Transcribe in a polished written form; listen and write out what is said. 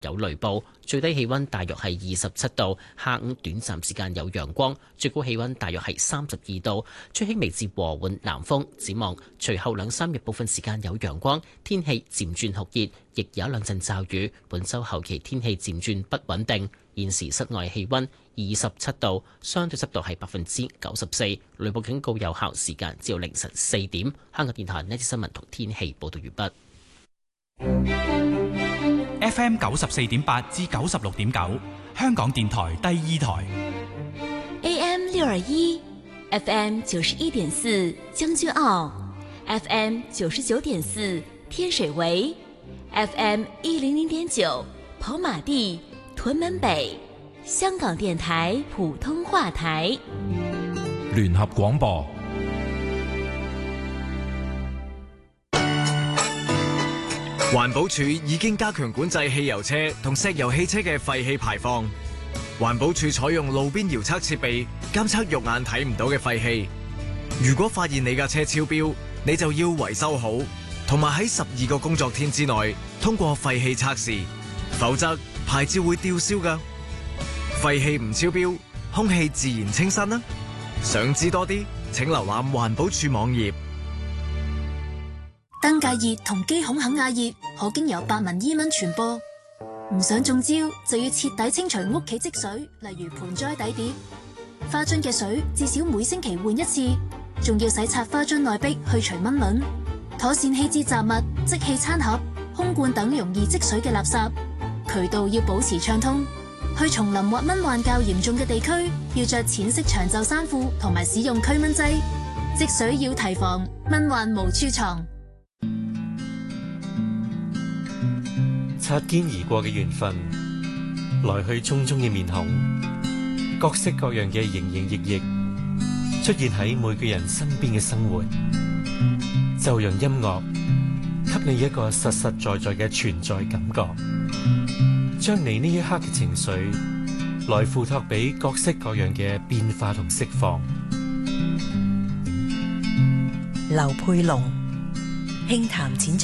有雷暴，最低氣溫大約係27度。下午短暫時間有陽光，最高氣溫大約係32度，吹輕微至和緩南風。展望隨後2-3日部分時間有陽光，天氣漸轉酷熱，亦有一兩陣驟雨。本週後期天氣漸轉不穩定。現時室外氣溫27度，相對濕度係94%。雷暴警告有效時間至到凌晨4點。香港電台呢啲新聞同天氣報道完畢。 FM 94.8至96.9，香港電台第二台。 AM 621 FM 91.4將軍澳 FM 99.4天水圍 FM 100.9跑馬地屯門北，香港電台普通話台。 聯合廣播。 環保署已經加強管制汽油車同石油汽車嘅廢氣排放。環保署採用路邊遙測設備監測肉眼睇唔到嘅廢氣。如果發現你架車超標，你就要維修好，同埋喺12個工作天之內通過廢氣測試，否則牌照會吊銷㗎。廢氣唔超標，空氣自然清新啦。想知多啲，請瀏覽環保署網頁。 登革熱同基孔肯亞熱可經由白紋伊蚊傳播，唔想中招就要徹底清除屋企積水，例如盆栽底碟、花樽嘅水，至少每星期換一次，仲要洗刷花樽內壁去除蚊卵，妥善棄置雜物、即棄餐盒、空罐等容易積水嘅垃圾，渠道要保持暢通。去叢林或蚊患較嚴重嘅地區，要着淺色長袖衫褲同埋使用驅蚊劑，積水要提防，蚊患無處藏。 擦肩而過嘅緣分，來去匆匆嘅面孔，各式各樣嘅營營役役，出現喺每個人身邊嘅生活，就讓音樂給你一個實實在在嘅存在感覺，將你呢一刻嘅情緒來付託俾各式各樣嘅變化同釋放。 劉佩龍輕談淺